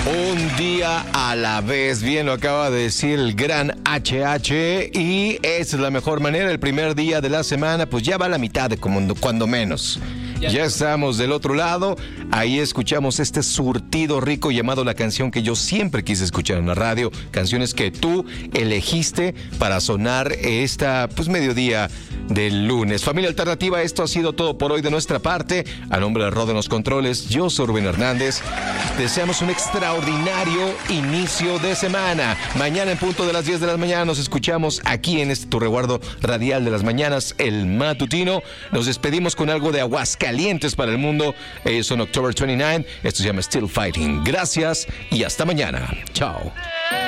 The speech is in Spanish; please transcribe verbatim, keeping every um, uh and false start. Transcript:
Un día a la vez, bien lo acaba de decir el gran H H, y esa es la mejor manera. El primer día de la semana, pues ya va a la mitad, de como, cuando menos. Ya. ya estamos del otro lado. Ahí escuchamos este surtido rico llamado La Canción que yo siempre quise escuchar en la radio. Canciones que tú elegiste para sonar esta, pues, mediodía del lunes. Familia Alternativa, esto ha sido todo por hoy de nuestra parte. A nombre de Rodo en los controles, yo soy Rubén Hernández. Deseamos un extraordinario inicio de semana. Mañana en punto de las diez de la mañana nos escuchamos aquí en este tu resguardo radial de las mañanas, el matutino. Nos despedimos con algo de Aguascalientes para el mundo. Ellos son October veintinueve. Esto se llama Still Fighting. Gracias y hasta mañana. Chao.